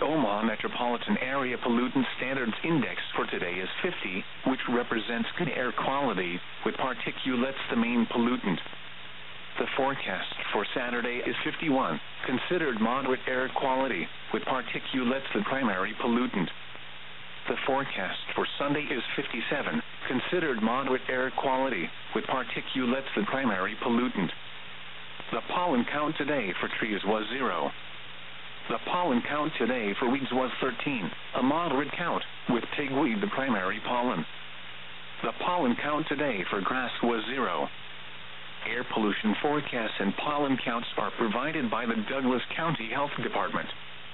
Omaha Metropolitan Area Pollutant Standards Index for today is 50, which represents good air quality, with particulates the main pollutant. The forecast for Saturday is 51, considered moderate air quality, with particulates the primary pollutant. The forecast for Sunday is 57, considered moderate air quality, with particulates the primary pollutant. The pollen count today for trees was 0. The pollen count today for weeds was 13, a moderate count, with pigweed the primary pollen. The pollen count today for grass was 0. Air pollution forecasts and pollen counts are provided by the Douglas County Health Department.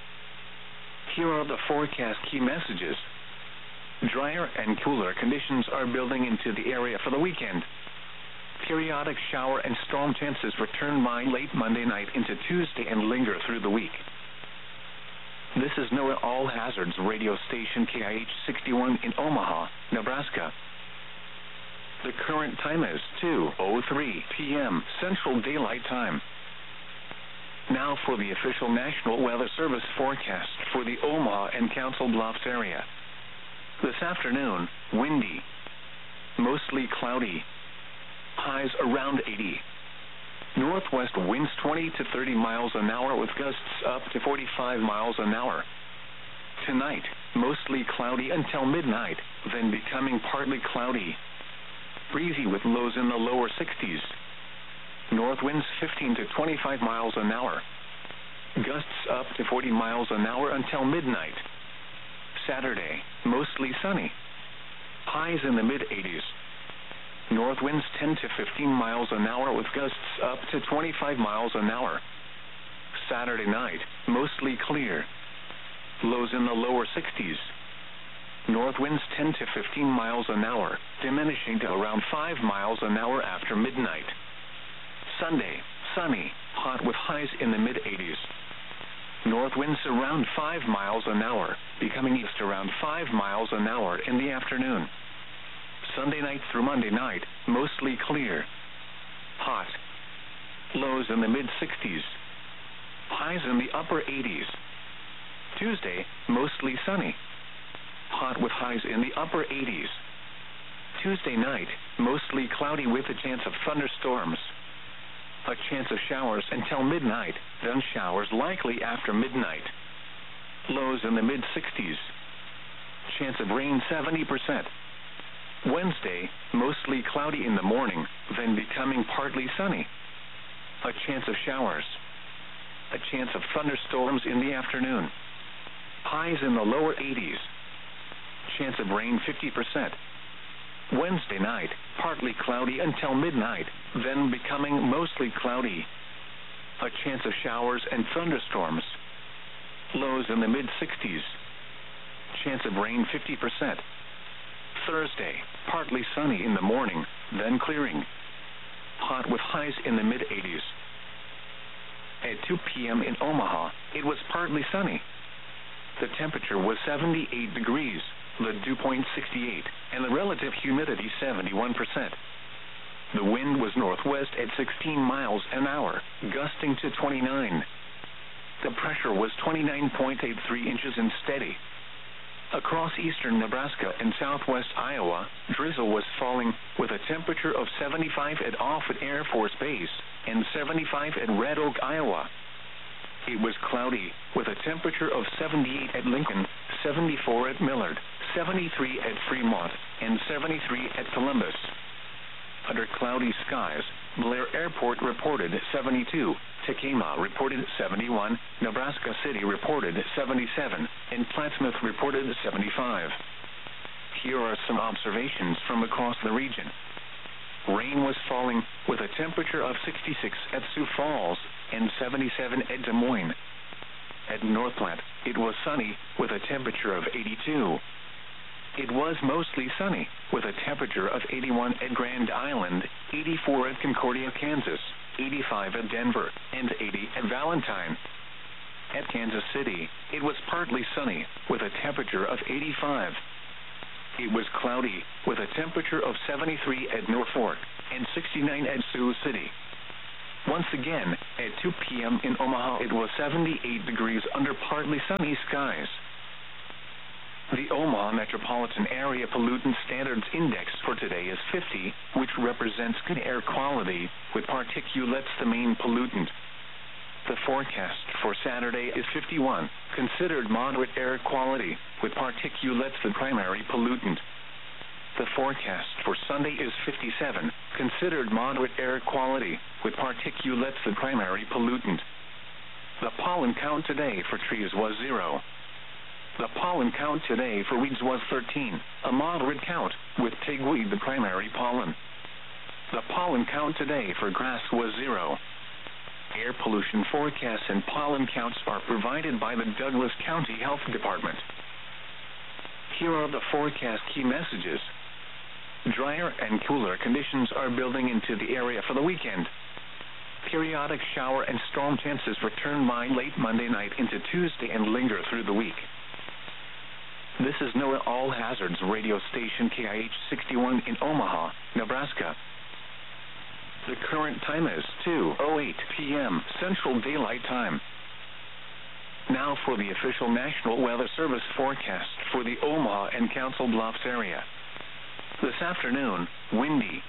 Here are the forecast key messages. Drier and cooler conditions are building into the area for the weekend. Periodic shower and storm chances return by late Monday night into Tuesday and linger through the week. This is NOAA All Hazards radio station KIH 61 in Omaha, Nebraska. The current time is 2:03 p.m. Central Daylight Time. Now for the official National Weather Service forecast for the Omaha and Council Bluffs area. This afternoon, windy, mostly cloudy, highs around 80. Northwest winds 20 to 30 miles an hour with gusts up to 45 miles an hour. Tonight, mostly cloudy until midnight, then becoming partly cloudy. Breezy with lows in the lower 60s. North winds 15 to 25 miles an hour. Gusts up to 40 miles an hour until midnight. Saturday, mostly sunny. Highs in the mid-80s. North winds 10 to 15 miles an hour with gusts up to 25 miles an hour. Saturday night, mostly clear. Lows in the lower 60s. North winds 10 to 15 miles an hour, diminishing to around 5 miles an hour after midnight. Sunday, sunny, hot with highs in the mid-80s. North winds around 5 miles an hour, becoming east around 5 miles an hour in the afternoon. Sunday night through Monday night, mostly clear. Hot. Lows in the mid-60s. Highs in the upper 80s. Tuesday, mostly sunny. Hot with highs in the upper 80s. Tuesday night, mostly cloudy with a chance of thunderstorms. A chance of showers until midnight, then showers likely after midnight. Lows in the mid-60s. Chance of rain 70%. Wednesday, mostly cloudy in the morning, then becoming partly sunny. A chance of showers. A chance of thunderstorms in the afternoon. Highs in the lower 80s. Chance of rain 50%. Wednesday night, partly cloudy until midnight, then becoming mostly cloudy. A chance of showers and thunderstorms. Lows in the mid-60s. Chance of rain 50%. Thursday, partly sunny in the morning, then clearing. Hot with highs in the mid-80s. At 2 p.m. in Omaha, it was partly sunny. The temperature was 78 degrees, the dew point 68, and the relative humidity 71%. The wind was northwest at 16 miles an hour, gusting to 29. The pressure was 29.83 inches and steady. Across eastern Nebraska and southwest Iowa, drizzle was falling with a temperature of 75 at Offutt Air Force Base and 75 at Red Oak, Iowa. It was cloudy with a temperature of 78 at Lincoln, 74 at Millard, 73 at Fremont, and 73 at Columbus. Under cloudy skies, Blair Airport reported 72, Tacoma reported 71, Nebraska City reported 77, and Plattsmouth reported 75. Here are some observations from across the region. Rain was falling with a temperature of 66 at Sioux Falls and 77 at Des Moines. At North Platte, it was sunny with a temperature of 82. It was mostly sunny, with a temperature of 81 at Grand Island, 84 at Concordia, Kansas, 85 at Denver, and 80 at Valentine. At Kansas City, it was partly sunny, with a temperature of 85. It was cloudy, with a temperature of 73 at Norfolk, and 69 at Sioux City. Once again, at 2 p.m. in Omaha, it was 78 degrees under partly sunny skies. The Omaha Metropolitan Area Pollutant Standards Index for today is 50, which represents good air quality, with particulates the main pollutant. The forecast for Saturday is 51, considered moderate air quality, with particulates the primary pollutant. The forecast for Sunday is 57, considered moderate air quality, with particulates the primary pollutant. The pollen count today for trees was 0. The pollen count today for weeds was 13, a moderate count, with pigweed the primary pollen. The pollen count today for grass was 0. Air pollution forecasts and pollen counts are provided by the Douglas County Health Department. Here are the forecast key messages. Drier and cooler conditions are building into the area for the weekend. Periodic shower and storm chances return by late Monday night into Tuesday and linger through the week. This is NOAA All Hazards radio station KIH 61 in Omaha, Nebraska. The current time is 2:08 p.m. Central Daylight Time. Now for the official National Weather Service forecast for the Omaha and Council Bluffs area. This afternoon, windy,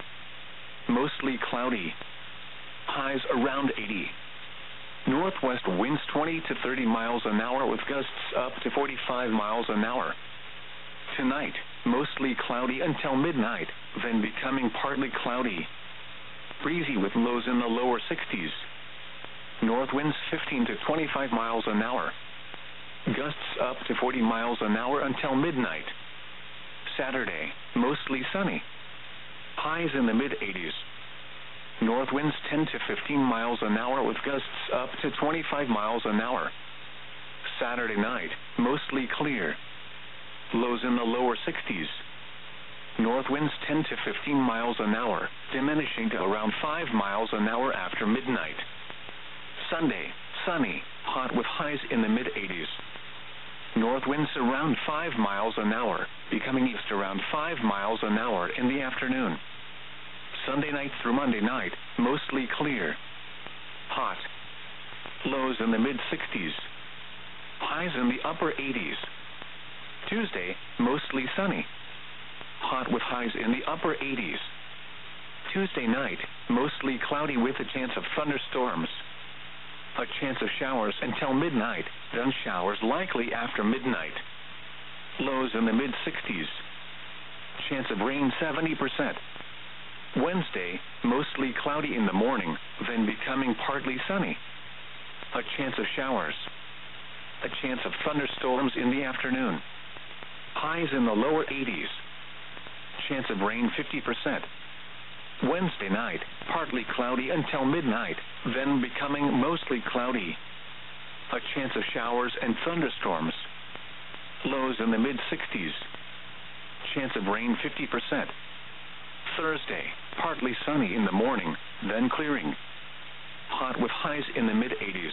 mostly cloudy, highs around 80. Northwest winds 20 to 30 miles an hour with gusts up to 45 miles an hour. Tonight, mostly cloudy until midnight, then becoming partly cloudy. Breezy with lows in the lower 60s. North winds 15 to 25 miles an hour. Gusts up to 40 miles an hour until midnight. Saturday, mostly sunny. Highs in the mid-80s. North winds 10 to 15 miles an hour with gusts up to 25 miles an hour. Saturday night, mostly clear. Lows in the lower 60s. North winds 10 to 15 miles an hour, diminishing to around 5 miles an hour after midnight. Sunday, sunny, hot with highs in the mid-80s. North winds around 5 miles an hour, becoming east around 5 miles an hour in the afternoon. Sunday night through Monday night, mostly clear. Hot. Lows in the mid-60s. Highs in the upper 80s. Tuesday, mostly sunny. Hot with highs in the upper 80s. Tuesday night, mostly cloudy with a chance of thunderstorms. A chance of showers until midnight, then showers likely after midnight. Lows in the mid-60s. Chance of rain 70%. Wednesday, mostly cloudy in the morning, then becoming partly sunny. A chance of showers. A chance of thunderstorms in the afternoon. Highs in the lower 80s. Chance of rain 50%. Wednesday night, partly cloudy until midnight, then becoming mostly cloudy. A chance of showers and thunderstorms. Lows in the mid-60s. Chance of rain 50%. Thursday, partly sunny in the morning, then clearing. Hot with highs in the mid-80s.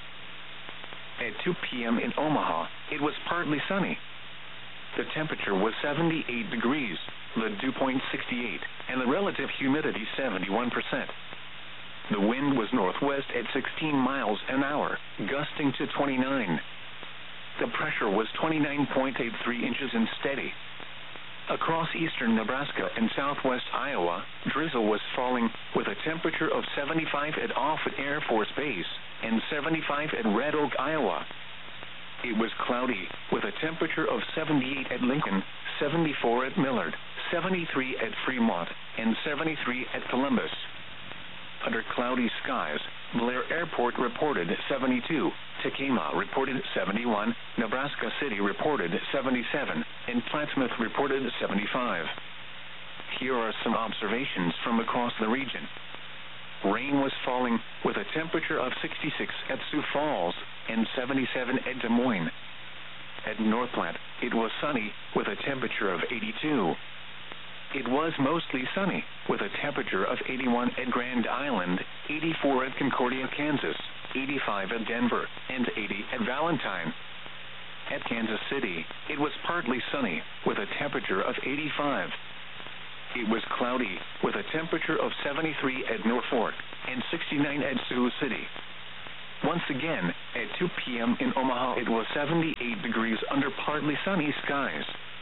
At 2 p.m. in Omaha, it was partly sunny. The temperature was 78 degrees, the dew point 68, and the relative humidity 71%. The wind was northwest at 16 miles an hour, gusting to 29. The pressure was 29.83 inches and steady. Across eastern Nebraska and southwest Iowa, drizzle was falling with a temperature of 75 at Offutt Air Force Base and 75 at Red Oak, Iowa. It was cloudy with a temperature of 78 at Lincoln, 74 at Millard, 73 at Fremont, and 73 at Columbus. Under cloudy skies, Blair Airport reported 72, Tekamah reported 71, Nebraska City reported 77, and Plattsmouth reported 75. Here are some observations from across the region. Rain was falling with a temperature of 66 at Sioux Falls and 77 at Des Moines. At North Platte, it was sunny with a temperature of 82. It was mostly sunny with a temperature of 81 at Grand Island, 84 at Concordia, Kansas, 85 at Denver, and 80 at Valentine. At Kansas City, it was partly sunny with a temperature of 85. It was cloudy with a temperature of 73 at Norfolk, and 69 at Sioux City. Once again, at 2 p.m. in Omaha, it was 78 degrees under partly sunny skies.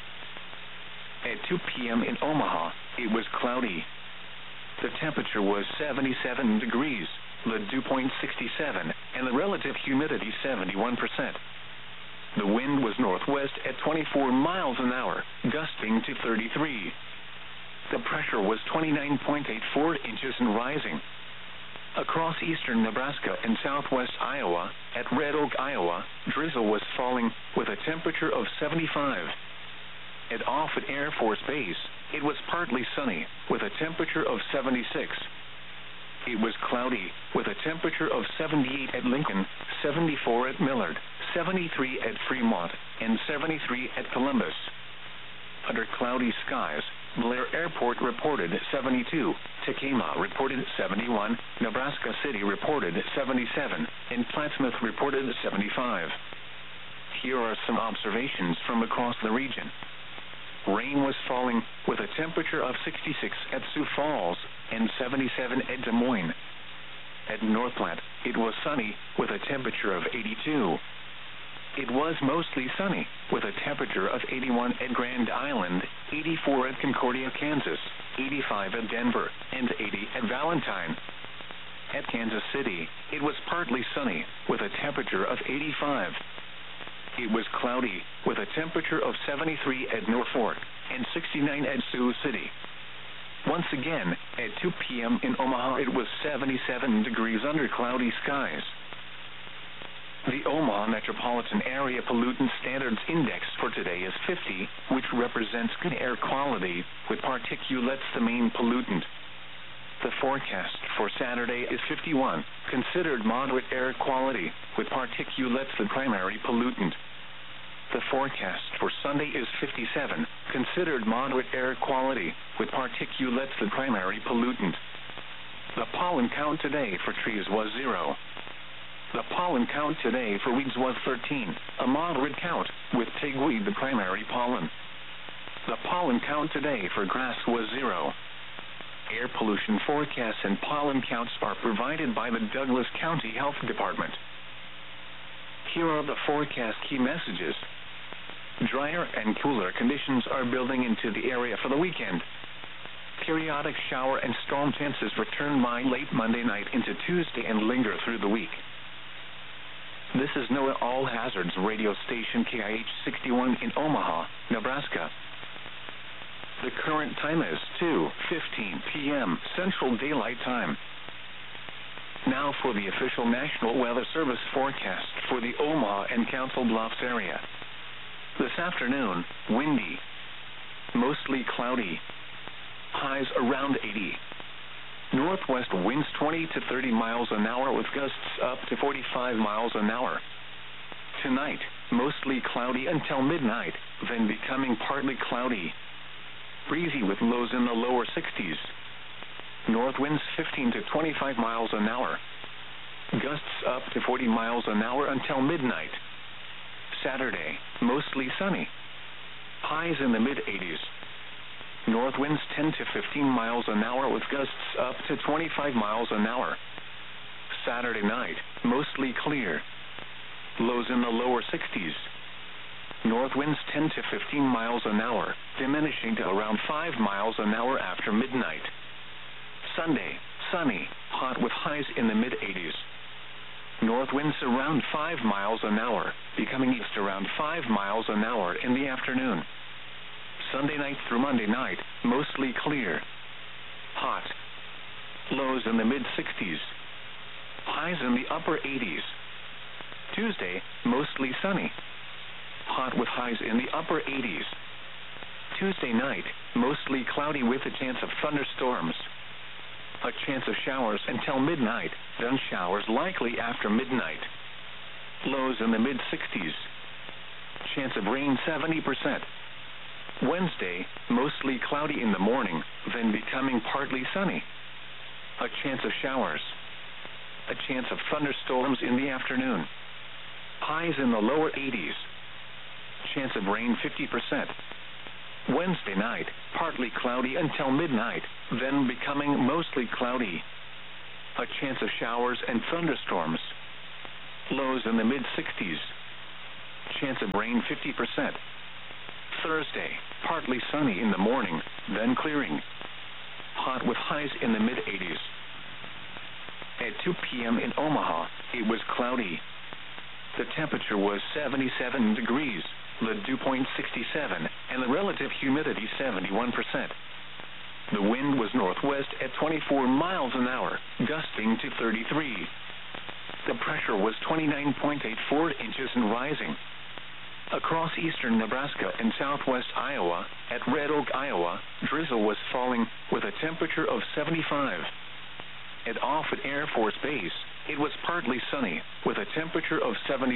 At 2 p.m. in Omaha, it was cloudy. The temperature was 77 degrees, the dew point 67, and the relative humidity 71%. The wind was northwest at 24 miles an hour, gusting to 33. The pressure was 29.84 inches and rising. Across eastern Nebraska and southwest Iowa, at Red Oak, Iowa, drizzle was falling with a temperature of 75. At Offutt Air Force Base, it was partly sunny with a temperature of 76. It was cloudy with a temperature of 78 at Lincoln, 74 at Millard, 73 at Fremont, and 73 at Columbus. Under cloudy skies, Blair Airport reported 72, Tekamah reported 71, Nebraska City reported 77, and Plattsmouth reported 75. Here are some observations from across the region. Rain was falling with a temperature of 66 at Sioux Falls and 77 at Des Moines. At North Platte, it was sunny with a temperature of 82. It was mostly sunny, with a temperature of 81 at Grand Island, 84 at Concordia, Kansas, 85 at Denver, and 80 at Valentine. At Kansas City, it was partly sunny, with a temperature of 85. It was cloudy, with a temperature of 73 at Norfolk, and 69 at Sioux City. Once again, at 2 p.m. in Omaha, it was 77 degrees under cloudy skies. The Omaha Metropolitan Area Pollutant Standards Index for today is 50, which represents good air quality, with particulates the main pollutant. The forecast for Saturday is 51, considered moderate air quality, with particulates the primary pollutant. The forecast for Sunday is 57, considered moderate air quality, with particulates the primary pollutant. The pollen count today for trees was 0. The pollen count today for weeds was 13, a moderate count, with pigweed the primary pollen. The pollen count today for grass was 0. Air pollution forecasts and pollen counts are provided by the Douglas County Health Department. Here are the forecast key messages. Drier and cooler conditions are building into the area for the weekend. Periodic shower and storm chances return by late Monday night into Tuesday and linger through the week. This is NOAA All Hazards radio station KIH 61 in Omaha, Nebraska. The current time is 2:15 p.m. Central Daylight Time. Now for the official National Weather Service forecast for the Omaha and Council Bluffs area. This afternoon, windy, mostly cloudy, highs around 80. Northwest winds 20 to 30 miles an hour with gusts up to 45 miles an hour. Tonight, mostly cloudy until midnight, then becoming partly cloudy. Breezy with lows in the lower 60s. North winds 15 to 25 miles an hour. Gusts up to 40 miles an hour until midnight. Saturday, mostly sunny. Highs in the mid-80s. North winds 10 to 15 miles an hour with gusts up to 25 miles an hour. Saturday night, mostly clear. Lows in the lower 60s. North winds 10 to 15 miles an hour, diminishing to around 5 miles an hour after midnight. Sunday, sunny, hot with highs in the mid-80s. North winds around 5 miles an hour, becoming east around 5 miles an hour in the afternoon. Sunday night through Monday night, mostly clear. Hot. Lows in the mid-60s. Highs in the upper 80s. Tuesday, mostly sunny. Hot with highs in the upper 80s. Tuesday night, mostly cloudy with a chance of thunderstorms. A chance of showers until midnight, then showers likely after midnight. Lows in the mid-60s. Chance of rain 70%. Wednesday, mostly cloudy in the morning, then becoming partly sunny. A chance of showers. A chance of thunderstorms in the afternoon. Highs in the lower 80s. Chance of rain 50%. Wednesday night, partly cloudy until midnight, then becoming mostly cloudy. A chance of showers and thunderstorms. Lows in the mid-60s. Chance of rain 50%. Thursday, partly sunny in the morning, then clearing. Hot with highs in the mid-80s. At 2 p.m. in Omaha, it was cloudy. The temperature was 77 degrees, the dew point 67, and the relative humidity 71%. The wind was northwest at 24 miles an hour, gusting to 33. The pressure was 29.84 inches and rising. Across eastern Nebraska and southwest Iowa, at Red Oak, Iowa, drizzle was falling with a temperature of 75. At Offutt Air Force Base, it was partly sunny with a temperature of 76.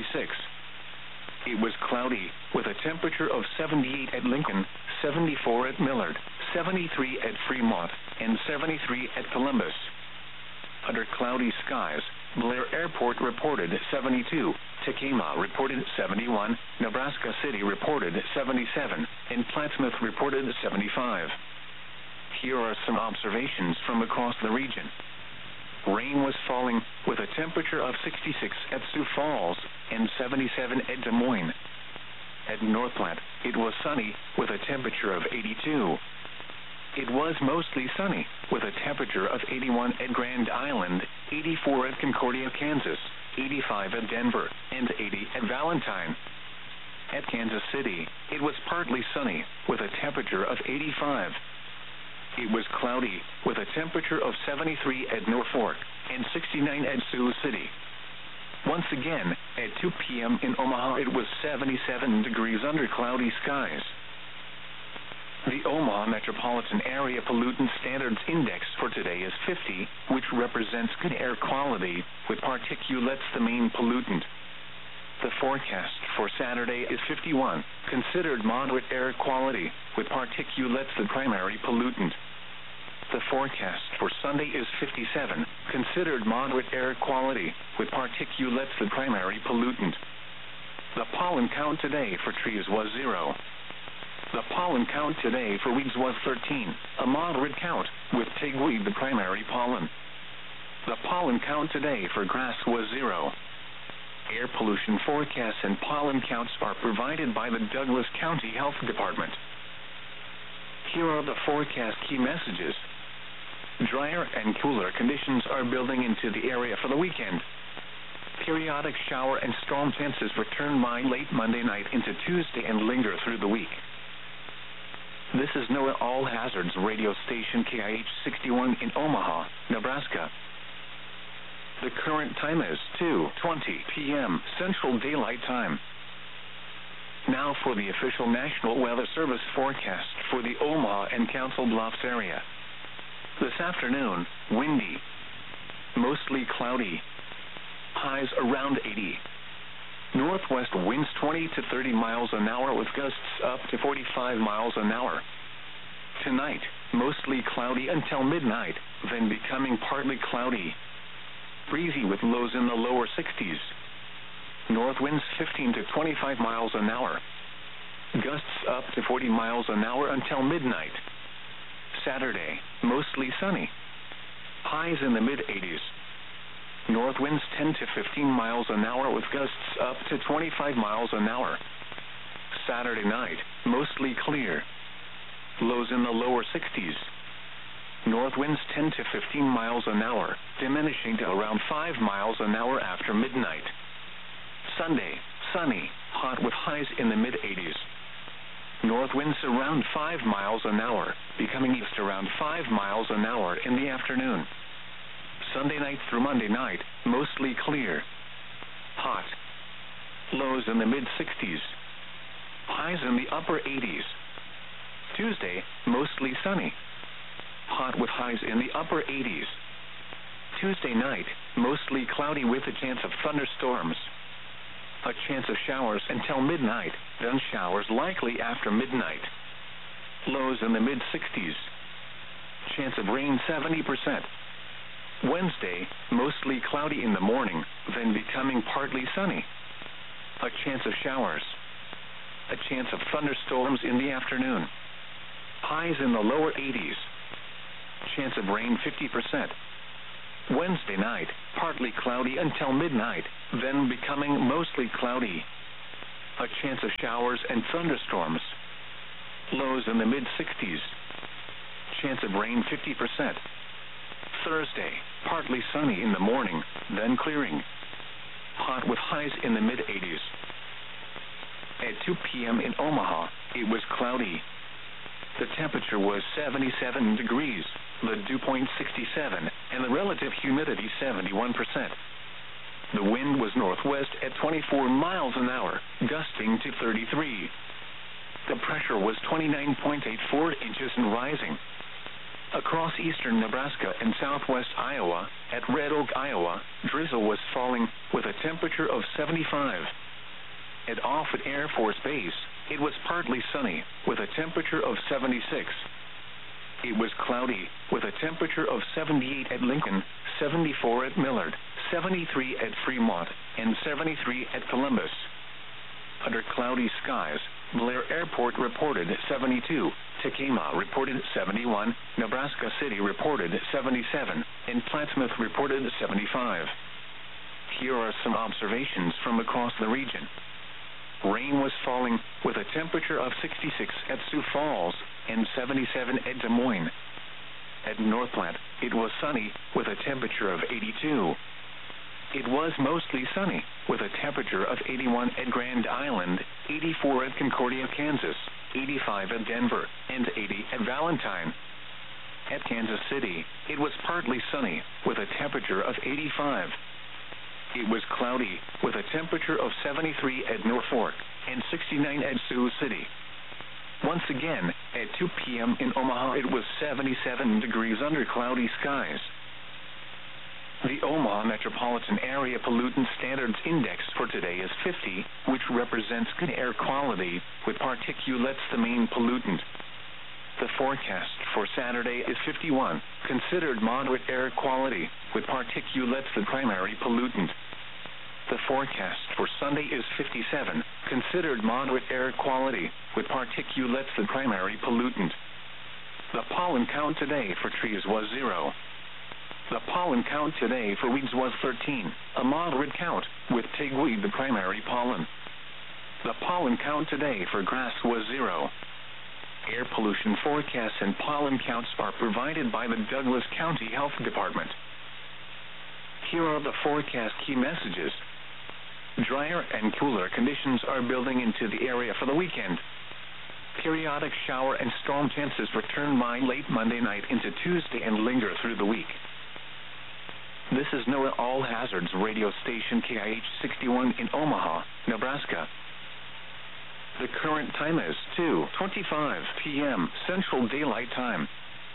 It was cloudy with a temperature of 78 at Lincoln, 74 at Millard, 73 at Fremont, and 73 at Columbus. Under cloudy skies, Blair Airport reported 72, Tekamah reported 71, Nebraska City reported 77, and Plattsmouth reported 75. Here are some observations from across the region. Rain was falling with a temperature of 66 at Sioux Falls and 77 at Des Moines. At North Platte, it was sunny with a temperature of 82. It was mostly sunny with a temperature of 81 at Grand Island, 84 at Concordia, Kansas, 85 at Denver, and 80 at Valentine. At Kansas City, it was partly sunny with a temperature of 85. It was cloudy with a temperature of 73 at Norfolk and 69 at Sioux City. Once again, at 2 p.m. in Omaha, it was 77 degrees under cloudy skies. The Omaha Metropolitan Area Pollutant Standards Index for today is 50, which represents good air quality, with particulates the main pollutant. The forecast for Saturday is 51, considered moderate air quality, with particulates the primary pollutant. The forecast for Sunday is 57, considered moderate air quality, with particulates the primary pollutant. The pollen count today for trees was 0. The pollen count today for weeds was 13, a moderate count, with pigweed the primary pollen. The pollen count today for grass was 0. Air pollution forecasts and pollen counts are provided by the Douglas County Health Department. Here are the forecast key messages. Drier and cooler conditions are building into the area for the weekend. Periodic shower and storm chances return by late Monday night into Tuesday and linger through the week. This is NOAA All Hazards radio station KIH 61 in Omaha, Nebraska. The current time is 2:20 p.m. Central Daylight Time. Now for the official National Weather Service forecast for the Omaha and Council Bluffs area. This afternoon, windy, mostly cloudy, highs around 80. Northwest winds 20 to 30 miles an hour with gusts up to 45 miles an hour. Tonight, mostly cloudy until midnight, then becoming partly cloudy. Breezy with lows in the lower 60s. North winds 15 to 25 miles an hour. Gusts up to 40 miles an hour until midnight. Saturday, mostly sunny. Highs in the mid-80s. North winds 10 to 15 miles an hour with gusts up to 25 miles an hour. Saturday night, mostly clear. Lows in the lower 60s. North winds 10 to 15 miles an hour, diminishing to around 5 miles an hour after midnight. Sunday, sunny, hot with highs in the mid-80s. North winds around 5 miles an hour, becoming east around 5 miles an hour in the afternoon. Sunday night through Monday night, mostly clear. Hot. Lows in the mid-60s. Highs in the upper 80s. Tuesday, mostly sunny. Hot with highs in the upper 80s. Tuesday night, mostly cloudy with a chance of thunderstorms. A chance of showers until midnight, then showers likely after midnight. Lows in the mid-60s. Chance of rain 70%. Wednesday, mostly cloudy in the morning, then becoming partly sunny. A chance of showers. A chance of thunderstorms in the afternoon. Highs in the lower 80s. Chance of rain 50%. Wednesday night, partly cloudy until midnight, then becoming mostly cloudy. A chance of showers and thunderstorms. Lows in the mid-60s. Chance of rain 50%. Thursday, partly sunny in the morning, then clearing. Hot with highs in the mid-80s. At 2 p.m. in Omaha, it was cloudy. The temperature was 77 degrees, the dew point 67, and the relative humidity 71%. The wind was northwest at 24 miles an hour, gusting to 33. The pressure was 29.84 inches and rising. Across eastern Nebraska and southwest Iowa, at Red Oak, Iowa, drizzle was falling with a temperature of 75. At Offutt Air Force Base, it was partly sunny with a temperature of 76. It was cloudy with a temperature of 78 at Lincoln, 74 at Millard, 73 at Fremont, and 73 at Columbus. Under cloudy skies, Blair Airport reported 72, Tekamah reported 71, Nebraska City reported 77, and Plattsmouth reported 75. Here are some observations from across the region. Rain was falling with a temperature of 66 at Sioux Falls and 77 at Des Moines. At North Platte, it was sunny with a temperature of 82. It was mostly sunny with a temperature of 81 at Grand Island, 84 at Concordia, Kansas, 85 at Denver, and 80 at Valentine. At Kansas City, it was partly sunny with a temperature of 85. It was cloudy with a temperature of 73 at Norfolk and 69 at Sioux City. Once again, at 2 p.m. in Omaha, it was 77 degrees under cloudy skies. The Omaha Metropolitan Area Pollutant Standards Index for today is 50, which represents good air quality, with particulates the main pollutant. The forecast for Saturday is 51, considered moderate air quality, with particulates the primary pollutant. The forecast for Sunday is 57, considered moderate air quality, with particulates the primary pollutant. The pollen count today for trees was 0. The pollen count today for weeds was 13, a moderate count, with pigweed the primary pollen. The pollen count today for grass was 0. Air pollution forecasts and pollen counts are provided by the Douglas County Health Department. Here are the forecast key messages. Drier and cooler conditions are building into the area for the weekend. Periodic shower and storm chances return by late Monday night into Tuesday and linger through the week. This is NOAA All Hazards radio station KIH 61 in Omaha, Nebraska. The current time is 2:25 p.m. Central Daylight Time.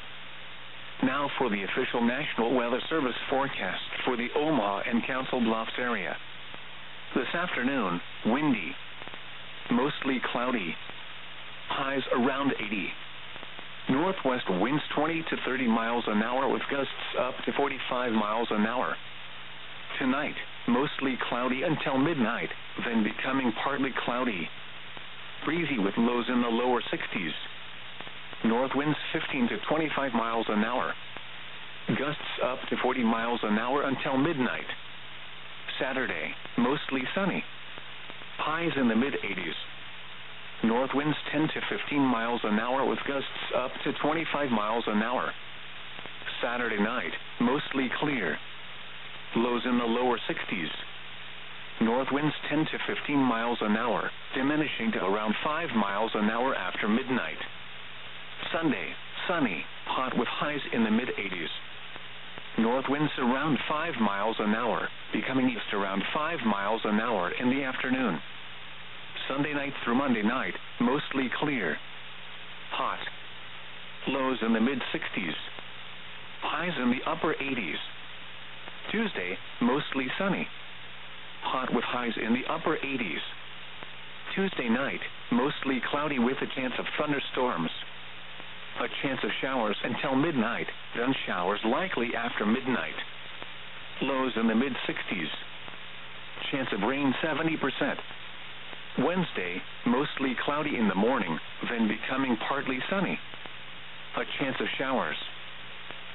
Now for the official National Weather Service forecast for the Omaha and Council Bluffs area. This afternoon, windy, mostly cloudy, highs around 80. Northwest winds 20 to 30 miles an hour with gusts up to 45 miles an hour. Tonight, mostly cloudy until midnight, then becoming partly cloudy. Breezy with lows in the lower 60s. North winds 15 to 25 miles an hour. Gusts up to 40 miles an hour until midnight. Saturday, mostly sunny. Highs in the mid-80s. North winds 10 to 15 miles an hour with gusts up to 25 miles an hour. Saturday night, mostly clear. Lows in the lower 60s. North winds 10 to 15 miles an hour, diminishing to around 5 miles an hour after midnight. Sunday, sunny, hot with highs in the mid-80s. North winds around 5 miles an hour, becoming east around 5 miles an hour in the afternoon. Sunday night through Monday night, mostly clear. Hot. Lows in the mid-60s. Highs in the upper 80s. Tuesday, mostly sunny. Hot with highs in the upper 80s. Tuesday night, mostly cloudy with a chance of thunderstorms. A chance of showers until midnight, then showers likely after midnight. Lows in the mid-60s. Chance of rain 70%. Wednesday, mostly cloudy in the morning, then becoming partly sunny. A chance of showers.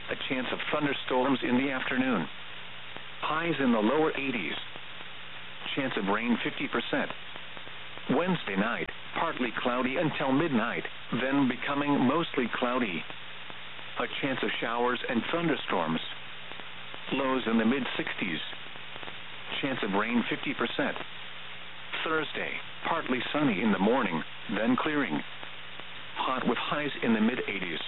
a chance of thunderstorms in the afternoon. Highs in the lower 80s. Chance of rain 50%. Wednesday night, partly cloudy until midnight, then becoming mostly cloudy. A chance of showers and thunderstorms. Lows in the mid-60s. Chance of rain 50%. Thursday, partly sunny in the morning, then clearing. Hot with highs in the mid-80s.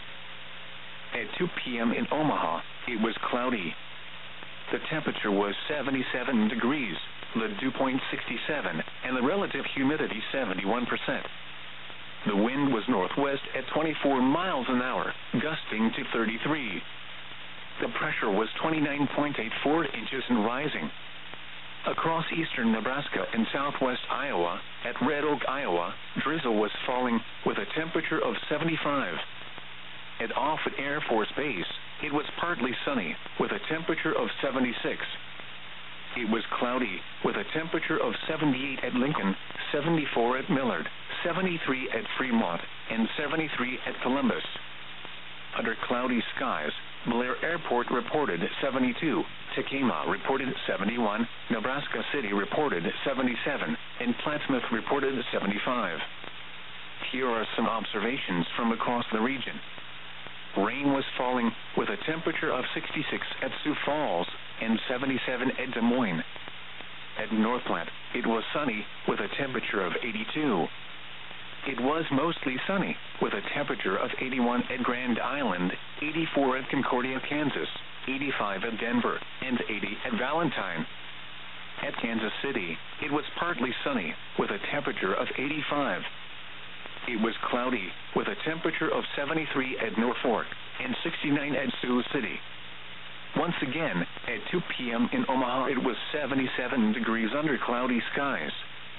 At 2 p.m. in Omaha, it was cloudy. The temperature was 77 degrees, the dew point 67, and the relative humidity 71%. The wind was northwest at 24 miles an hour, gusting to 33. The pressure was 29.84 inches and rising. Across eastern Nebraska and southwest Iowa, at Red Oak, Iowa, drizzle was falling with a temperature of 75. At Offutt Air Force Base, it was partly sunny with a temperature of 76. It was cloudy with a temperature of 78 at Lincoln, 74 at Millard, 73 at Fremont, and 73 at Columbus. Under cloudy skies, Blair Airport reported 72, Tekamah reported 71, Nebraska City reported 77, and Plattsmouth reported 75. Here are some observations from across the region. Rain was falling with a temperature of 66 at Sioux Falls and 77 at Des Moines. At North Platte, it was sunny with a temperature of 82. It was mostly sunny with a temperature of 81 at Grand Island, 84 at Concordia, Kansas, 85 at Denver, and 80 at Valentine. At Kansas City, it was partly sunny with a temperature of 85. It was cloudy with a temperature of 73 at Norfolk and 69 at Sioux City. Once again, at 2 p.m. in Omaha, it was 77 degrees under cloudy skies.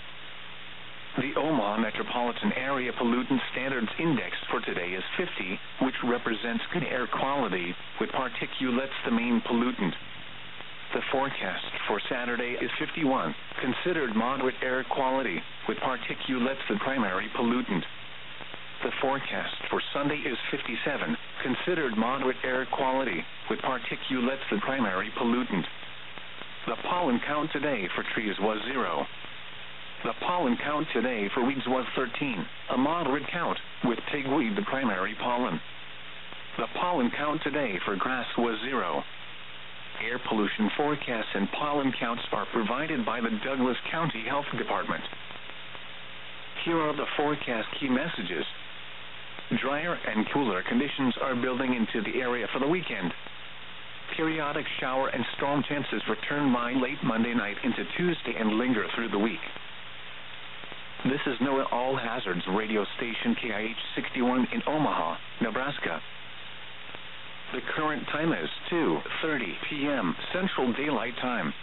The Omaha Metropolitan Area Pollutant Standards Index for today is 50, which represents good air quality, with particulates the main pollutant. The forecast for Saturday is 51, considered moderate air quality, with particulates the primary pollutant. The forecast for Sunday is 57, considered moderate air quality, with particulates the primary pollutant. The pollen count today for trees was 0. The pollen count today for weeds was 13, a moderate count, with pigweed the primary pollen. The pollen count today for grass was 0. Air pollution forecasts and pollen counts are provided by the Douglas County Health Department. Here are the forecast key messages. Drier and cooler conditions are building into the area for the weekend. Periodic shower and storm chances return by late Monday night into Tuesday and linger through the week. This is NOAA All Hazards radio station KIH 61 in Omaha, Nebraska. The current time is 2:30 p.m. Central Daylight Time.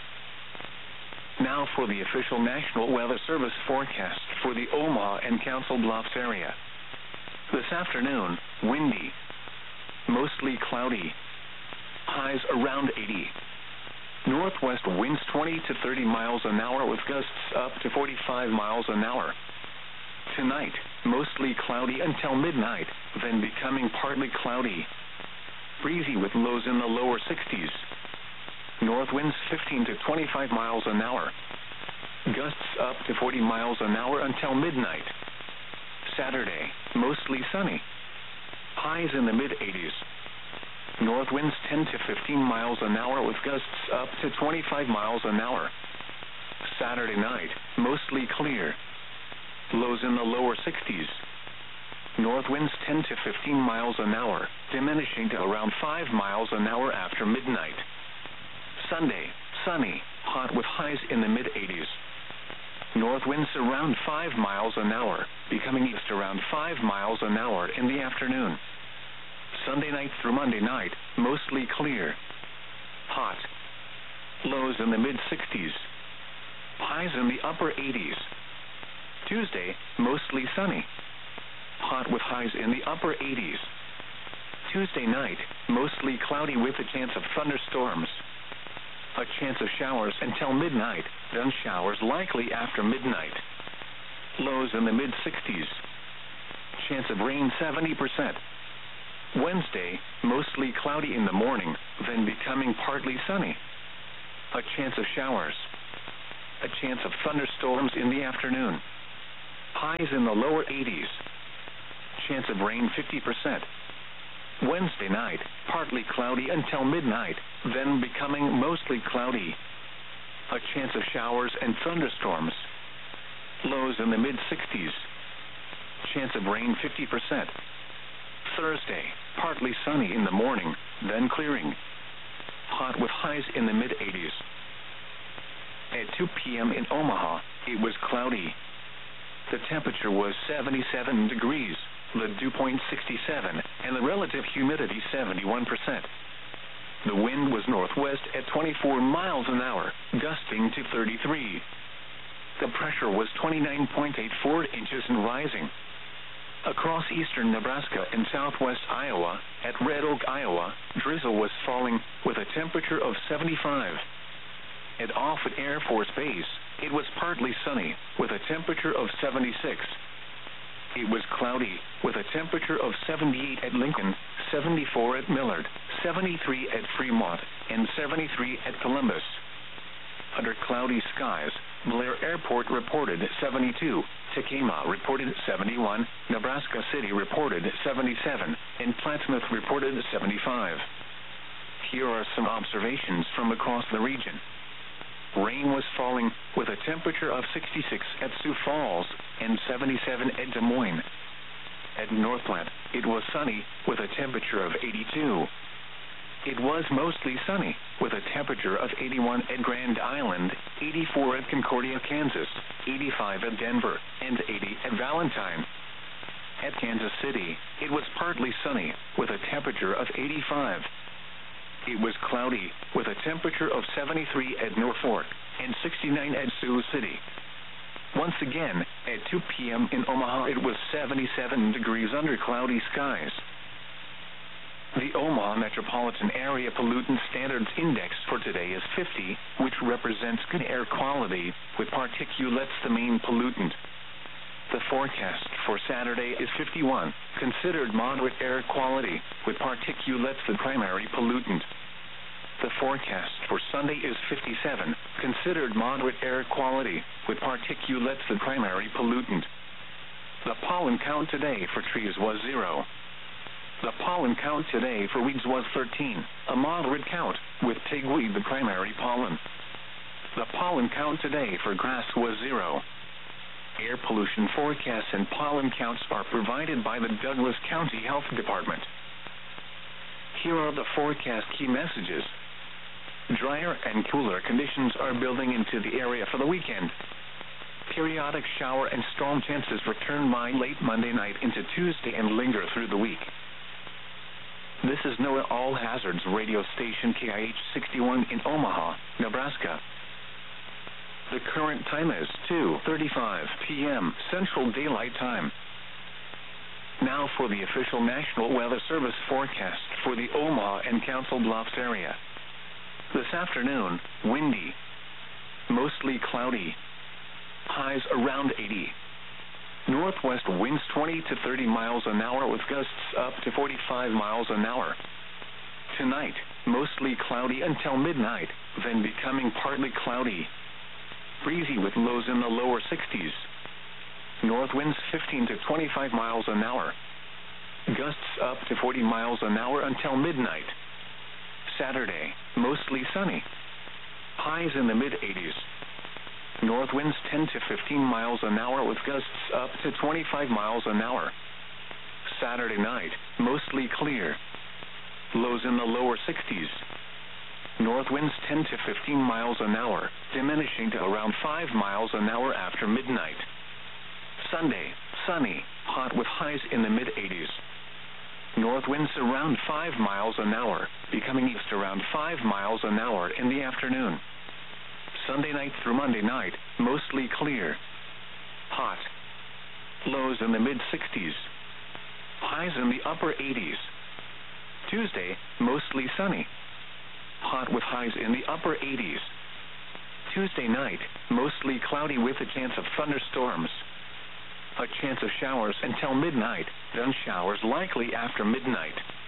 Now for the official National Weather Service forecast for the Omaha and Council Bluffs area. This afternoon, windy, mostly cloudy, highs around 80. Northwest winds 20 to 30 miles an hour with gusts up to 45 miles an hour. Tonight, mostly cloudy until midnight, then becoming partly cloudy. Breezy with lows in the lower 60s. North winds 15 to 25 miles an hour. Gusts up to 40 miles an hour until midnight. Saturday, mostly sunny. Highs in the mid-80s. North winds 10 to 15 miles an hour with gusts up to 25 miles an hour. Saturday night, mostly clear. Lows in the lower 60s. North winds 10 to 15 miles an hour, diminishing to around 5 miles an hour after midnight. Sunday, sunny, hot with highs in the mid-80s. North winds around 5 miles an hour, becoming east around 5 miles an hour in the afternoon. Sunday night through Monday night, mostly clear. Hot. Lows in the mid-60s. Highs in the upper 80s. Tuesday, mostly sunny. Hot with highs in the upper 80s. Tuesday night, mostly cloudy with a chance of thunderstorms. A chance of showers until midnight, then showers likely after midnight. Lows in the mid-60s. Chance of rain 70%. Wednesday, mostly cloudy in the morning, then becoming partly sunny. A chance of showers. A chance of thunderstorms in the afternoon. Highs in the lower 80s. Chance of rain 50%. Wednesday night, partly cloudy until midnight, then becoming mostly cloudy. A chance of showers and thunderstorms. Lows in the mid-60s. Chance of rain 50%. Thursday, partly sunny in the morning, then clearing. Hot with highs in the mid-80s. At 2 p.m. in Omaha, it was cloudy. The temperature was 77 degrees, the dew point 67, and the relative humidity 71%. The wind was northwest at 24 miles an hour, gusting to 33. The pressure was 29.84 inches and rising. Across eastern Nebraska and southwest Iowa, at Red Oak, Iowa, drizzle was falling with a temperature of 75. At Offutt Air Force Base, it was partly sunny with a temperature of 76. It was cloudy with a temperature of 78 at Lincoln, 74 at Millard, 73 at Fremont, and 73 at Columbus. Under cloudy skies, Blair Airport reported 72, Tekamah reported 71, Nebraska City reported 77, and Plattsmouth reported 75. Here are some observations from across the region. Rain was falling with a temperature of 66 at Sioux Falls and 77 at Des Moines. At Northland, it was sunny with a temperature of 82. It was mostly sunny with a temperature of 81 at Grand Island, 84 at Concordia, Kansas, 85 at Denver, and 80 at Valentine. At Kansas City, it was partly sunny with a temperature of 85. It was cloudy with a temperature of 73 at Norfolk and 69 at Sioux City. Once again, at 2 p.m. in Omaha, it was 77 degrees under cloudy skies. The Omaha Metropolitan Area Pollutant Standards Index for today is 50, which represents good air quality, with particulates the main pollutant. The forecast for Saturday is 51, considered moderate air quality, with particulates the primary pollutant. The forecast for Sunday is 57, considered moderate air quality, with particulates the primary pollutant. The pollen count today for trees was 0. The pollen count today for weeds was 13, a moderate count, with pigweed the primary pollen. The pollen count today for grass was 0. Air pollution forecasts and pollen counts are provided by the Douglas County Health Department. Here are the forecast key messages. Drier and cooler conditions are building into the area for the weekend. Periodic shower and storm chances return by late Monday night into Tuesday and linger through the week. This is NOAA All Hazards radio station KIH 61 in Omaha, Nebraska. The current time is 2:35 p.m. Central Daylight Time. Now for the official National Weather Service forecast for the Omaha and Council Bluffs area. This afternoon, windy, mostly cloudy, highs around 80. Northwest winds 20 to 30 miles an hour with gusts up to 45 miles an hour. Tonight, mostly cloudy until midnight, then becoming partly cloudy. Breezy with lows in the lower 60s. North winds 15 to 25 miles an hour. Gusts up to 40 miles an hour until midnight. Saturday, mostly sunny. Highs in the mid-80s. North winds 10 to 15 miles an hour with gusts up to 25 miles an hour. Saturday night, mostly clear. Lows in the lower 60s. North winds 10 to 15 miles an hour, diminishing to around 5 miles an hour after midnight. Sunday, sunny, hot with highs in the mid-80s. North winds around 5 miles an hour, becoming east around 5 miles an hour in the afternoon. Sunday night through Monday night, mostly clear. Hot. Lows in the mid-60s. Highs in the upper 80s. Tuesday, mostly sunny. Hot with highs in the upper 80s. Tuesday night, mostly cloudy with a chance of thunderstorms. A chance of showers until midnight, then showers likely after midnight.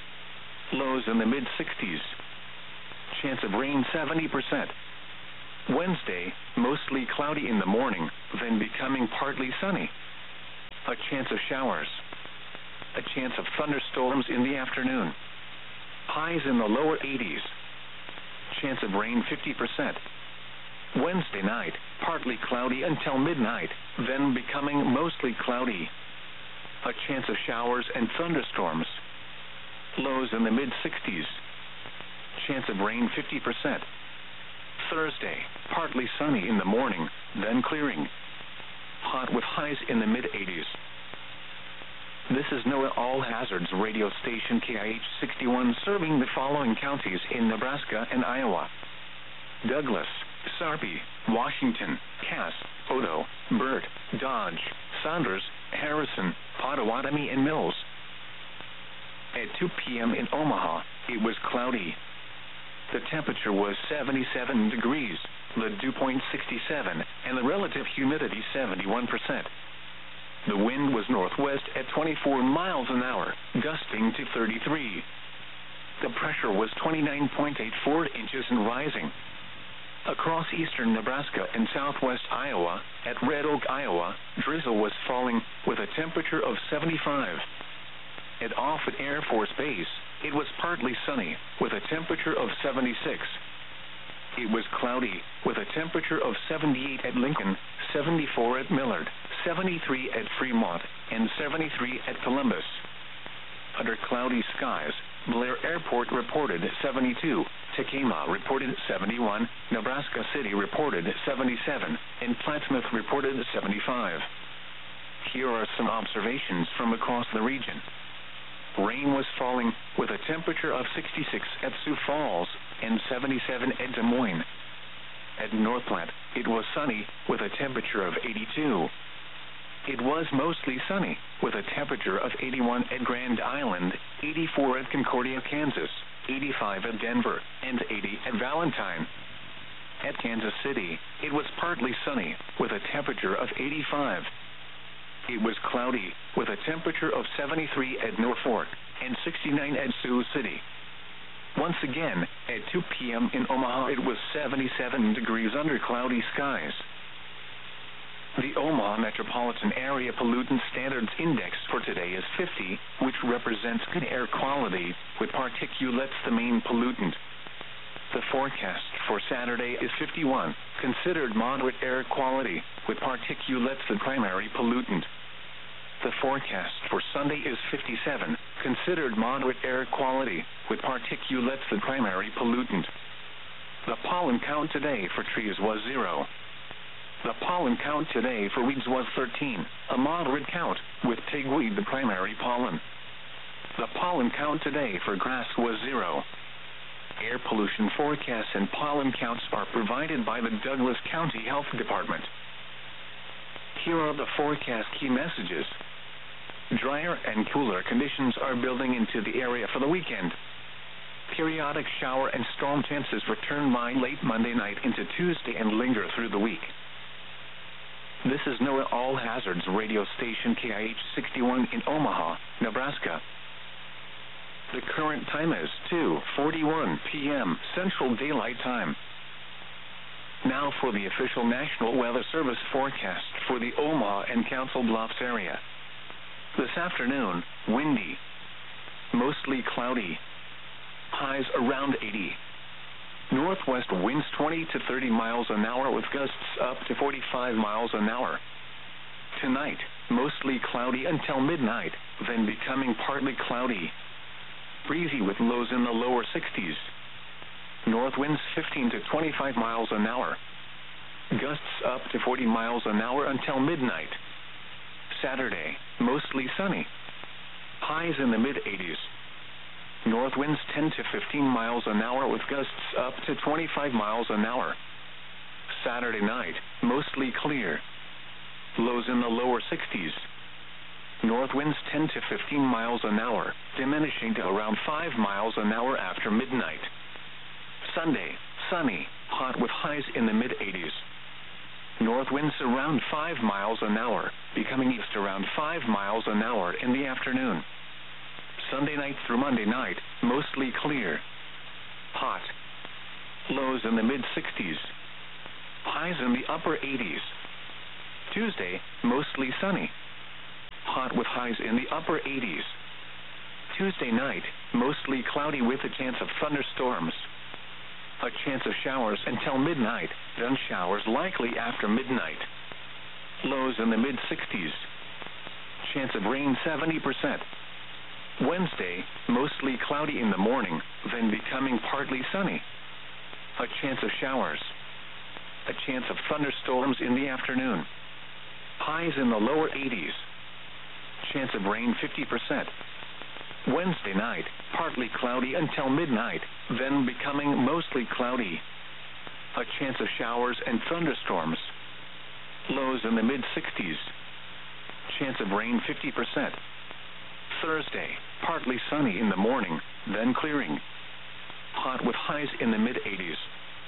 lows in the mid-60s. Chance of rain 70%. Wednesday, mostly cloudy in the morning, then becoming partly sunny. A chance of showers. A chance of thunderstorms in the afternoon. Highs in the lower 80s. Chance of rain 50%. Wednesday night, partly cloudy until midnight, then becoming mostly cloudy. A chance of showers and thunderstorms. Lows in the mid-60s. Chance of rain 50%. Thursday, partly sunny in the morning, then clearing. Hot with highs in the mid-80s. This is NOAA All Hazards radio station KIH 61 serving the following counties in Nebraska and Iowa: Douglas, Sarpy, Washington, Cass, Odo, Burt, Dodge, Saunders, Harrison, Potawatomi, and Mills. At 2 p.m. in Omaha, it was cloudy. The temperature was 77 degrees, the dew point 67, and the relative humidity 71%. The wind was northwest at 24 miles an hour, gusting to 33. The pressure was 29.84 inches and rising. Across eastern Nebraska and southwest Iowa, at Red Oak, Iowa, drizzle was falling with a temperature of 75. At Offutt Air Force Base, it was partly sunny with a temperature of 76. It was cloudy with a temperature of 78 at Lincoln, 74 at Millard, 73 at Fremont, and 73 at Columbus. Under cloudy skies, Blair Airport reported 72, Tekamah reported 71, Nebraska City reported 77, and Plattsmouth reported 75. Here are some observations from across the region. Rain was falling with a temperature of 66 at Sioux Falls and 77 at Des Moines. At North Platte, it was sunny with a temperature of 82. It was mostly sunny with a temperature of 81 at Grand Island, 84 at Concordia, Kansas, 85 at Denver, and 80 at Valentine. At Kansas City, it was partly sunny with a temperature of 85. It was cloudy with a temperature of 73 at Norfolk and 69 at Sioux City. Once again, at 2 p.m. in Omaha, it was 77 degrees under cloudy skies. The Omaha Metropolitan Area Pollutant Standards Index for today is 50, which represents good air quality, with particulates the main pollutant. The forecast for Saturday is 51, considered moderate air quality, with particulates the primary pollutant. The forecast for Sunday is 57, considered moderate air quality, with particulates the primary pollutant. The pollen count today for trees was 0. The pollen count today for weeds was 13, a moderate count, with pigweed the primary pollen. The pollen count today for grass was 0. Air pollution forecasts and pollen counts are provided by the Douglas County Health Department. Here are the forecast key messages. Drier and cooler conditions are building into the area for the weekend. Periodic shower and storm chances return by late Monday night into Tuesday and linger through the week. This is NOAA All Hazards radio station KIH 61 in Omaha, Nebraska. The current time is 2:41 p.m. Central Daylight Time. Now for the official National Weather Service forecast for the Omaha and Council Bluffs area. This afternoon, windy, mostly cloudy, highs around 80. Northwest winds 20 to 30 miles an hour with gusts up to 45 miles an hour. Tonight, mostly cloudy until midnight, then becoming partly cloudy. Breezy with lows in the lower 60s. North winds 15 to 25 miles an hour. Gusts up to 40 miles an hour until midnight. Saturday, mostly sunny. Highs in the mid-80s. North winds 10 to 15 miles an hour with gusts up to 25 miles an hour. Saturday night, mostly clear. Lows in the lower 60s. North winds 10 to 15 miles an hour, diminishing to around 5 miles an hour after midnight. Sunday, sunny, hot with highs in the mid-80s. North winds around 5 miles an hour, becoming east around 5 miles an hour in the afternoon. Sunday night through Monday night, mostly clear. Hot. Lows in the mid-60s. Highs in the upper 80s. Tuesday, mostly sunny. Hot with highs in the upper 80s. Tuesday night, mostly cloudy with a chance of thunderstorms. A chance of showers until midnight, then showers likely after midnight. Lows in the mid-60s. Chance of rain 70%. Wednesday, mostly cloudy in the morning, then becoming partly sunny. A chance of showers. A chance of thunderstorms in the afternoon. Highs in the lower 80s. Chance of rain 50%. Wednesday night, partly cloudy until midnight, then becoming mostly cloudy. A chance of showers and thunderstorms. Lows in the mid-60s. Chance of rain 50%. Thursday, partly sunny in the morning, then clearing. Hot with highs in the mid-80s.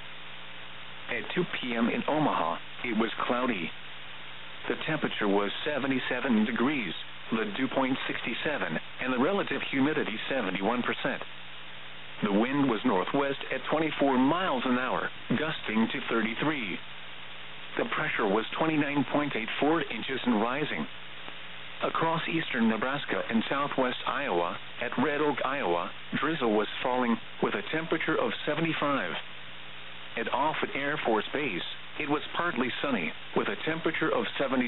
At 2 p.m. in Omaha, it was cloudy. The temperature was 77 degrees, the dew point 67, and the relative humidity 71%. The wind was northwest at 24 miles an hour, gusting to 33. The pressure was 29.84 inches and rising. Across eastern Nebraska and southwest Iowa, at Red Oak, Iowa, drizzle was falling with a temperature of 75. At Offutt Air Force Base, it was partly sunny with a temperature of 76.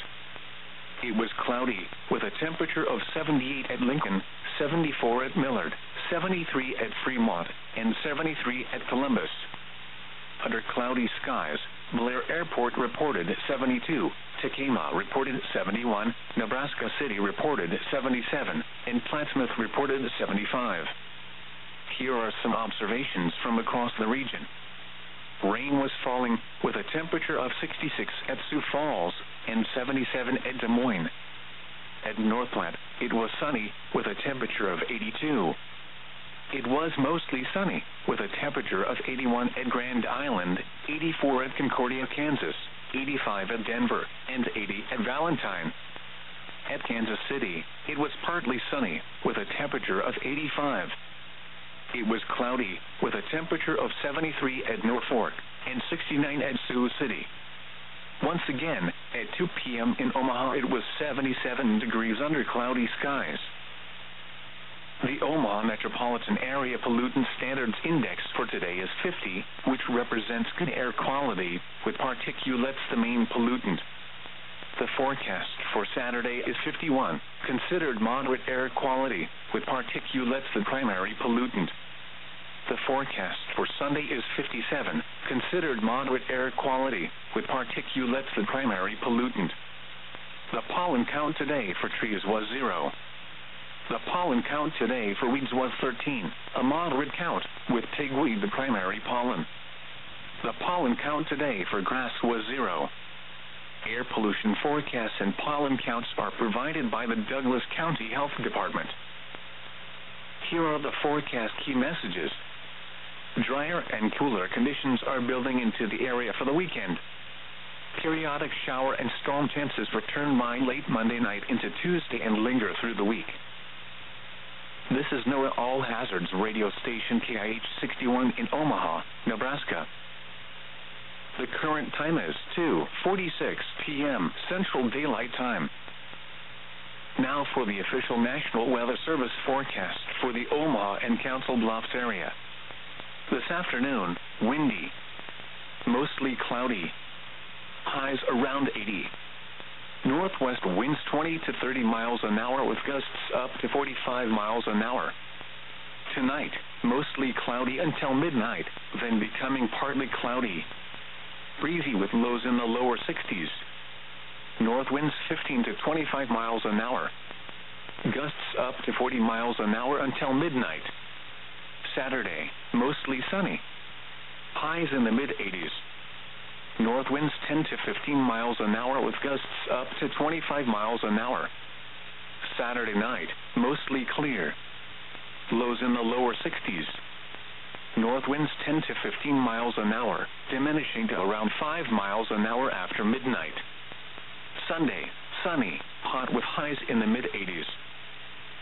It was cloudy with a temperature of 78 at Lincoln, 74 at Millard, 73 at Fremont, and 73 at Columbus. Under cloudy skies, Blair Airport reported 72, Tekamah reported 71, Nebraska City reported 77, and Plattsmouth reported 75. Here are some observations from across the region. Rain was falling with a temperature of 66 at Sioux Falls and 77 at Des Moines. At North Platte, it was sunny with a temperature of 82. It was mostly sunny with a temperature of 81 at Grand Island, 84 at Concordia, Kansas, 85 at Denver, and 80 at Valentine. At Kansas City, it was partly sunny with a temperature of 85. It was cloudy with a temperature of 73 at Norfolk and 69 at Sioux City. Once again, at 2 p.m. in Omaha, it was 77 degrees under cloudy skies. The Omaha Metropolitan Area Pollutant Standards Index for today is 50, which represents good air quality, with particulates the main pollutant. The forecast for Saturday is 51, considered moderate air quality, with particulates the primary pollutant. The forecast for Sunday is 57, considered moderate air quality, with particulates the primary pollutant. The pollen count today for trees was 0. The pollen count today for weeds was 13, a moderate count, with pigweed the primary pollen. The pollen count today for grass was 0. Air pollution forecasts and pollen counts are provided by the Douglas County Health Department. Here are the forecast key messages. Drier and cooler conditions are building into the area for the weekend. Periodic shower and storm chances return by late Monday night into Tuesday and linger through the week. This is NOAA All Hazards radio station KIH 61 in Omaha, Nebraska. The current time is 2:46 p.m. Central Daylight Time. Now for the official National Weather Service forecast for the Omaha and Council Bluffs area. This afternoon, windy, mostly cloudy, highs around 80. Northwest winds 20 to 30 miles an hour with gusts up to 45 miles an hour. Tonight, mostly cloudy until midnight, then becoming partly cloudy. Breezy with lows in the lower 60s. North winds 15 to 25 miles an hour. Gusts up to 40 miles an hour until midnight. Saturday, mostly sunny. Highs in the mid-80s. North winds 10 to 15 miles an hour with gusts up to 25 miles an hour. Saturday night, mostly clear. Lows in the lower 60s. North winds 10 to 15 miles an hour, diminishing to around 5 miles an hour after midnight. Sunday, sunny, hot with highs in the mid-80s. North winds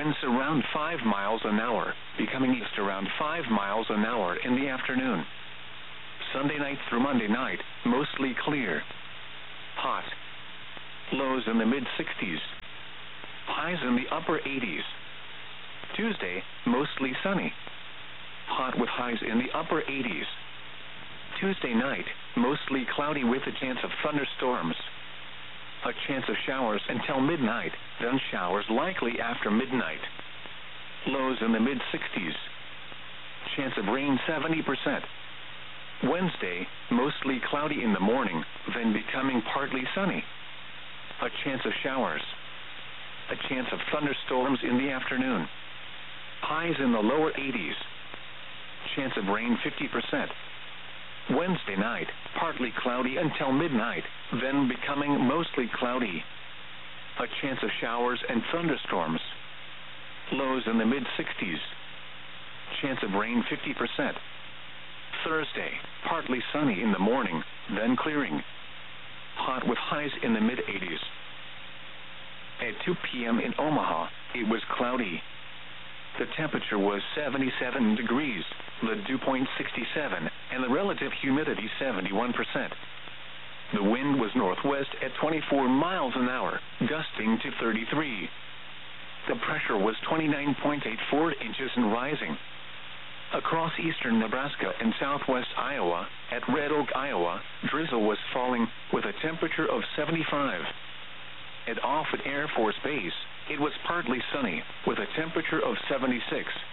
winds around 5 miles an hour, becoming east around 5 miles an hour in the afternoon. Sunday night through Monday night, mostly clear. Hot. Lows in the mid-60s. Highs in the upper 80s. Tuesday, mostly sunny. Hot with highs in the upper 80s. Tuesday night, mostly cloudy with a chance of thunderstorms. A chance of showers until midnight, then showers likely after midnight. Lows in the mid-60s. Chance of rain 70%. Wednesday, mostly cloudy in the morning, then becoming partly sunny. A chance of showers. A chance of thunderstorms in the afternoon. Highs in the lower 80s. Chance of rain 50%. Wednesday night, partly cloudy until midnight, then becoming mostly cloudy. A chance of showers and thunderstorms. Lows in the mid-60s. Chance of rain 50%. Thursday, partly sunny in the morning, then clearing. Hot with highs in the mid-80s. At 2 p.m. in Omaha, it was cloudy. The temperature was 77 degrees, the dew point 67, and the relative humidity 71%. The wind was northwest at 24 miles an hour, gusting to 33. The pressure was 29.84 inches and rising. Across eastern Nebraska and southwest Iowa, at Red Oak, Iowa, drizzle was falling with a temperature of 75. At Offutt Air Force Base, it was partly sunny with a temperature of 76.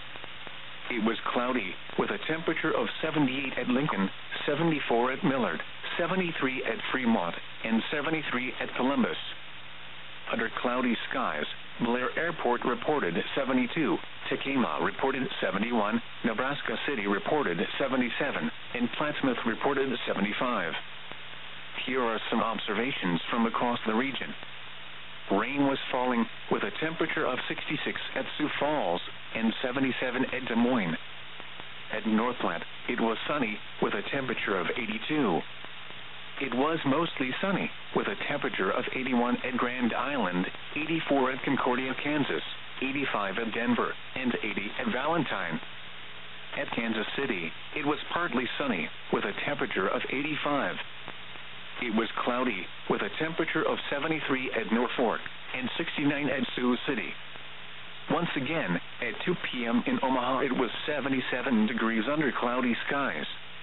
It was cloudy with a temperature of 78 at Lincoln, 74 at Millard, 73 at Fremont, and 73 at Columbus. Under cloudy skies, Blair Airport reported 72, Tekamah reported 71, Nebraska City reported 77, and Plattsmouth reported 75. Here are some observations from across the region. Rain was falling with a temperature of 66 at Sioux Falls and 77 at Des Moines. At Northland, it was sunny with a temperature of 82. It was mostly sunny with a temperature of 81 at Grand Island, 84 at Concordia, Kansas, 85 at Denver, and 80 at Valentine. At Kansas City, it was partly sunny with a temperature of 85. It was cloudy with a temperature of 73 at Norfolk and 69 at Sioux City. Once again, at 2 p.m. in Omaha, it was 77 degrees under cloudy skies.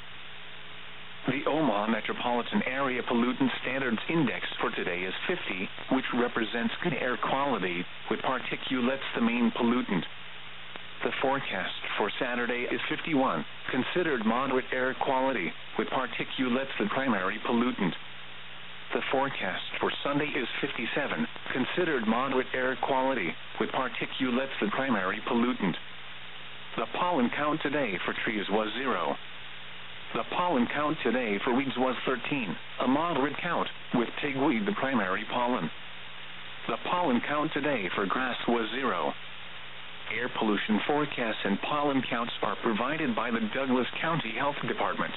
The Omaha Metropolitan Area Pollutant Standards Index for today is 50, which represents good air quality, with particulates the main pollutant. The forecast for Saturday is 51, considered moderate air quality, with particulates the primary pollutant. The forecast for Sunday is 57, considered moderate air quality, with particulates the primary pollutant. The pollen count today for trees was 0. The pollen count today for weeds was 13, a moderate count, with pigweed the primary pollen. The pollen count today for grass was 0. Air pollution forecasts and pollen counts are provided by the Douglas County Health Department.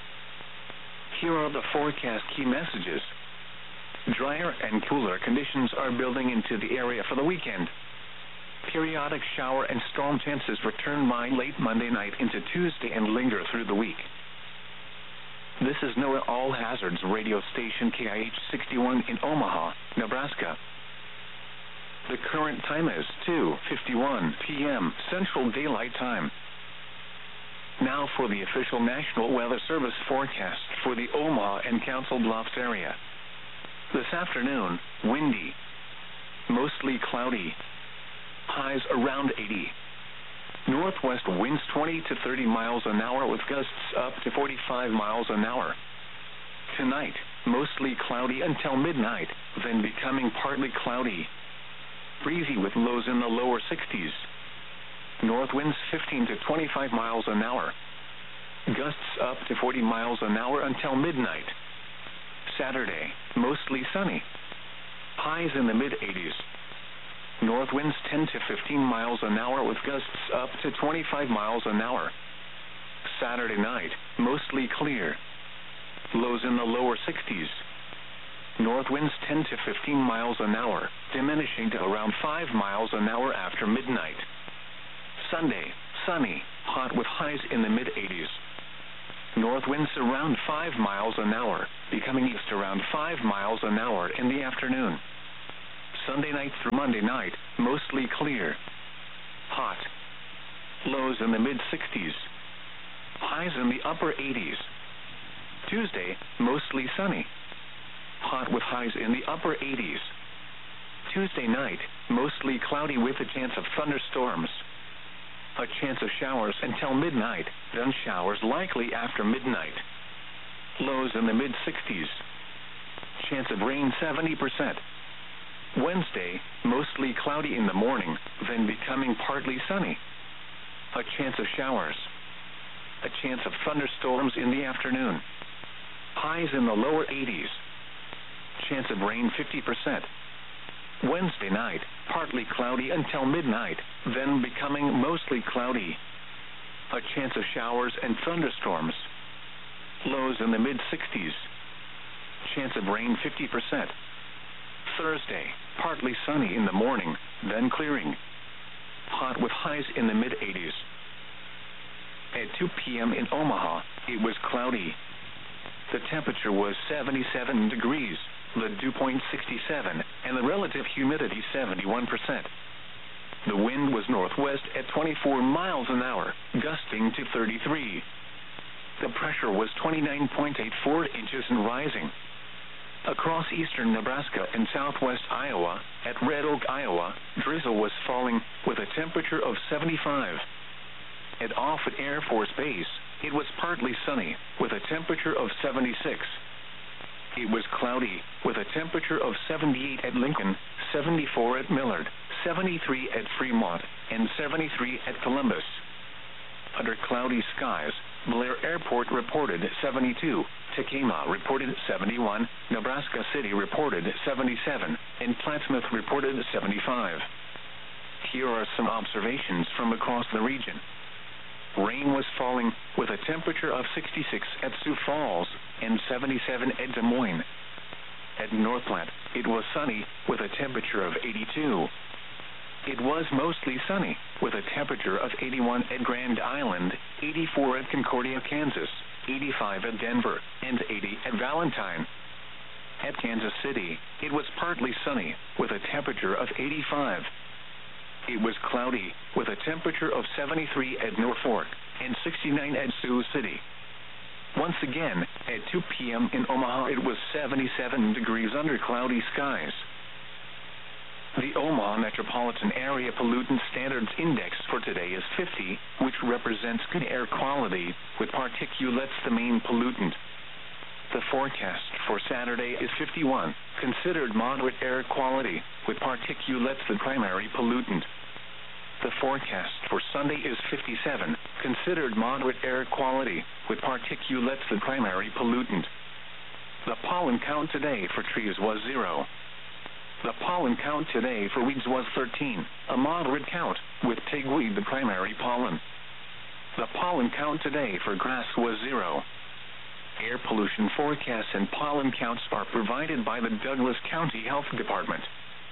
Here are the forecast key messages. Drier and cooler conditions are building into the area for the weekend. Periodic shower and storm chances return by late Monday night into Tuesday and linger through the week. This is NOAA All Hazards radio station KIH 61 in Omaha, Nebraska. The current time is 2:51 p.m. Central Daylight Time. Now for the official National Weather Service forecast for the Omaha and Council Bluffs area. This afternoon, windy, mostly cloudy, highs around 80. Northwest winds 20 to 30 miles an hour with gusts up to 45 miles an hour. Tonight, mostly cloudy until midnight, then becoming partly cloudy. Breezy with lows in the lower 60s. North winds 15 to 25 miles an hour. Gusts up to 40 miles an hour until midnight. Saturday, mostly sunny. Highs in the mid-80s. North winds 10 to 15 miles an hour with gusts up to 25 miles an hour. Saturday night, mostly clear. Lows in the lower 60s. North winds 10 to 15 miles an hour, diminishing increasing to around 5 miles an hour after midnight. Sunday, sunny, hot with highs in the mid-80s. North winds around 5 miles an hour, becoming east around 5 miles an hour in the afternoon. Sunday night through Monday night, mostly clear. Hot. Lows in the mid-60s. Highs in the upper 80s. Tuesday, mostly sunny. Hot with highs in the upper 80s. Tuesday night, mostly cloudy with a chance of thunderstorms. A chance of showers until midnight, then showers likely after midnight. Lows in the mid-60s. Chance of rain 70%. Wednesday, mostly cloudy in the morning, then becoming partly sunny. A chance of showers. A chance of thunderstorms in the afternoon. Highs in the lower 80s. Chance of rain 50%. Wednesday night, partly cloudy until midnight, then becoming mostly cloudy. A chance of showers and thunderstorms. Lows in the mid-60s. Chance of rain 50%. Thursday, partly sunny in the morning, then clearing. Hot with highs in the mid-80s. At 2 p.m. in Omaha, it was cloudy. The temperature was 77 degrees, the dew point 67, and the relative humidity 71%. The wind was northwest at 24 miles an hour, gusting to 33. The pressure was 29.84 inches and rising. Across eastern Nebraska and southwest Iowa, at Red Oak, Iowa, drizzle was falling with a temperature of 75. At Offutt Air Force Base, it was partly sunny with a temperature of 76. It was cloudy with a temperature of 78 at Lincoln, 74 at Millard, 73 at Fremont, and 73 at Columbus. Under cloudy skies, Blair Airport reported 72, Tekamah reported 71, Nebraska City reported 77, and Plattsmouth reported 75. Here are some observations from across the region. Rain was falling with a temperature of 66 at Sioux Falls and 77 at Des Moines. At North Platte, it was sunny with a temperature of 82. It was mostly sunny with a temperature of 81 at Grand Island, 84 at Concordia, Kansas, 85 at Denver, and 80 at Valentine. At Kansas City, it was partly sunny with a temperature of 85. It was cloudy with a temperature of 73 at Norfolk and 69 at Sioux City. Once again, at 2 p.m. in Omaha, it was 77 degrees under cloudy skies. The Omaha Metropolitan Area Pollutant Standards Index for today is 50, which represents good air quality, with particulates the main pollutant. The forecast for Saturday is 51, considered moderate air quality, with particulates the primary pollutant. The forecast for Sunday is 57, considered moderate air quality, with particulates the primary pollutant. The pollen count today for trees was 0. The pollen count today for weeds was 13, a moderate count, with pigweed the primary pollen. The pollen count today for grass was 0. Air pollution forecasts and pollen counts are provided by the Douglas County Health Department.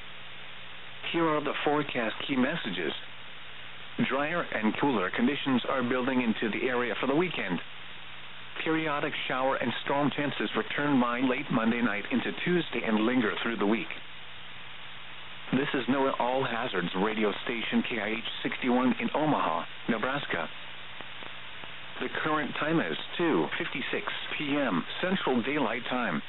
Here are the forecast key messages. Drier and cooler conditions are building into the area for the weekend. Periodic shower and storm chances return by late Monday night into Tuesday and linger through the week. This is NOAA All Hazards radio station KIH 61 in Omaha, Nebraska. The current time is 2:56 p.m. Central Daylight Time.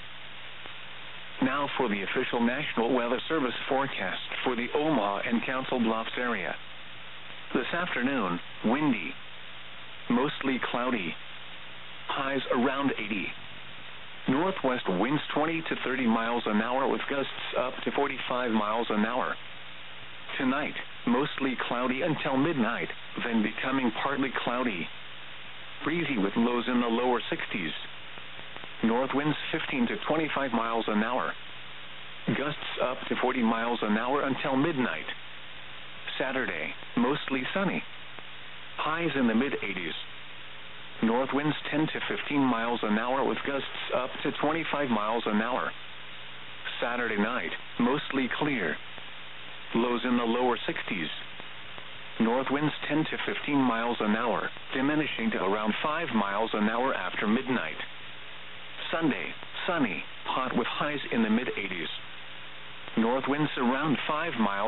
Now for the official National Weather Service forecast for the Omaha and Council Bluffs area. This afternoon, windy, mostly cloudy, highs around 80. Northwest winds 20 to 30 miles an hour with gusts up to 45 miles an hour. Tonight, mostly cloudy until midnight, then becoming partly cloudy. Breezy with lows in the lower 60s. North winds 15 to 25 miles an hour. Gusts up to 40 miles an hour until midnight. Saturday, mostly sunny. Highs in the mid-80s. North winds 10 to 15 miles an hour with gusts up to 25 miles an hour. Saturday night, mostly clear. lows in the lower 60s. North winds 10 to 15 miles an hour, diminishing to around 5 miles an hour after midnight. Sunday, sunny, hot with highs in the mid-80s. North winds around 5 miles